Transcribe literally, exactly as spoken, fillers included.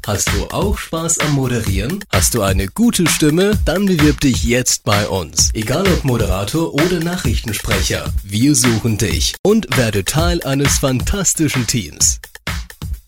Hast du auch Spaß am Moderieren? Hast du eine gute Stimme? Dann bewirb dich jetzt bei uns. Egal ob Moderator oder Nachrichtensprecher, wir suchen dich und werde Teil eines fantastischen Teams.